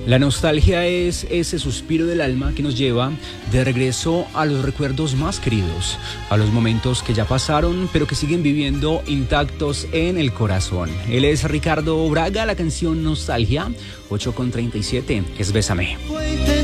La nostalgia es ese suspiro del alma que nos lleva de regreso a los recuerdos más queridos, a los momentos que ya pasaron, pero que siguen viviendo intactos en el corazón. Él es Ricardo Braga, la canción Nostalgia, 8:37, es Bésame.